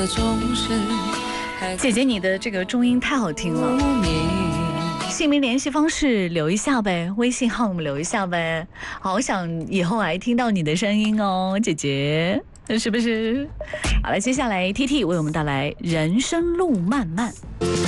姐姐，你的这个中音太好听了。姓名联系方式留一下呗，微信号我们留一下呗。好想以后还听到你的声音哦，姐姐，是不是？好了，接下来 TT 为我们带来《人生路漫漫》。